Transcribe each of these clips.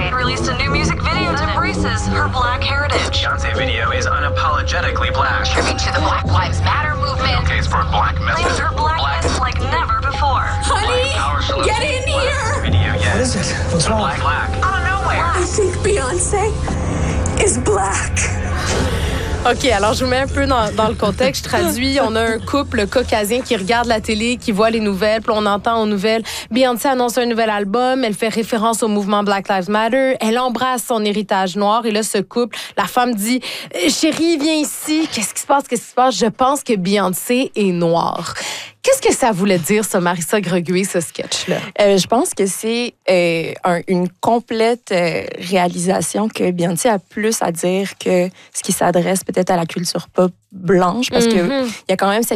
Beyoncé released a new music video that embraces her black heritage. Beyoncé video is unapologetically black. Tribute to the Black Lives Matter movement. Case for black Claims message. her blackness like never before. Honey, get in here! Video yet. What is it? What's wrong? Black. Out of nowhere. I think Beyoncé is black. OK, alors je vous mets un peu dans le contexte. Je traduis. On a un couple caucasien qui regarde la télé, qui voit les nouvelles. Puis on entend aux nouvelles, Beyoncé annonce un nouvel album. Elle fait référence au mouvement Black Lives Matter. Elle embrasse son héritage noir. Et là, ce couple, la femme dit, chérie, viens ici. Qu'est-ce qui se passe? Je pense que Beyoncé est noire. Qu'est-ce que ça voulait dire, ça, Marissa Greguet, ce sketch-là? Je pense que c'est une complète réalisation que Beyoncé a plus à dire que ce qui s'adresse peut-être à la culture pop blanche, parce que il y a quand même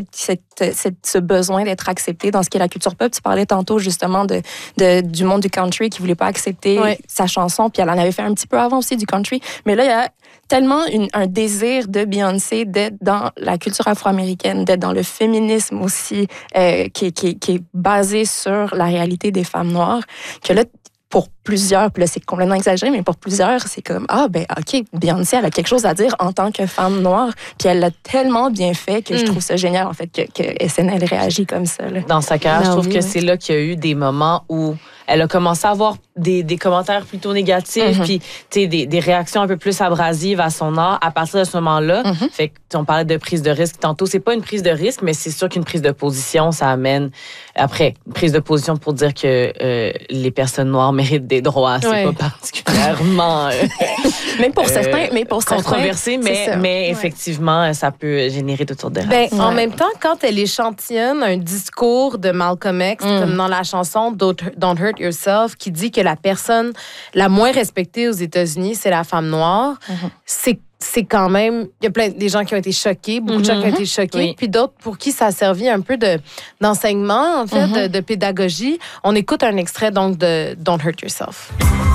ce besoin d'être accepté dans ce qui est la culture pop. Tu parlais tantôt justement du monde du country qui voulait pas accepter sa chanson, puis elle en avait fait un petit peu avant aussi du country. Mais là, il y a tellement un désir de Beyoncé d'être dans la culture afro-américaine, d'être dans le féminisme aussi, qui est basé sur la réalité des femmes noires, que là, pour plusieurs, puis là, c'est complètement exagéré, mais pour plusieurs, c'est comme, OK, Beyoncé, elle a quelque chose à dire en tant que femme noire, puis elle l'a tellement bien fait que je trouve ça génial, en fait, que SNL réagit comme ça. Là. Dans sa carrière, je trouve que c'est là qu'il y a eu des moments où elle a commencé à avoir des commentaires plutôt négatifs, puis des réactions un peu plus abrasives à son art à partir de ce moment-là. Fait que on parlait de prise de risque tantôt. C'est pas une prise de risque, mais c'est sûr qu'une prise de position, ça amène après une prise de position pour dire que les personnes noires méritent des droits. C'est pas particulièrement mais pour certains, controversé, mais effectivement, ça peut générer toutes sortes de réactions. En même temps, quand elle échantillonne un discours de Malcolm X, comme dans la chanson Don't Hurt Yourself, qui dit que la personne la moins respectée aux États-Unis, c'est la femme noire, c'est quand même... Il y a plein des gens qui ont été choqués, beaucoup de gens qui ont été choqués, puis d'autres pour qui ça a servi un peu d'enseignement, en fait, de pédagogie. On écoute un extrait, donc, de Don't Hurt Yourself.